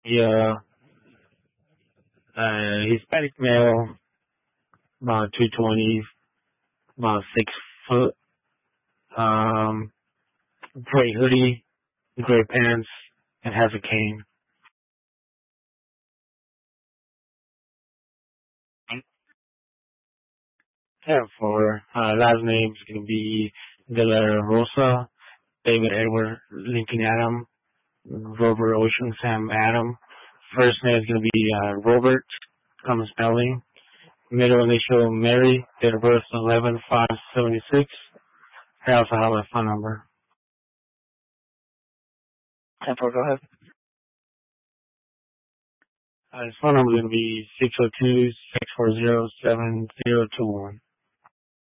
Yeah, Hispanic male, about 220, about 6 foot, um, gray hoodie, gray pants, and has a cane. Yeah, for last name is gonna be De La Rosa, David Edward Lincoln Adam, Robert Ocean Sam Adam. First name is gonna be Robert, common spelling. Middle initial Mary, date of birth 11/5/76. I also have my phone number. Tempo, go ahead. His phone number is gonna be 602-640-7021.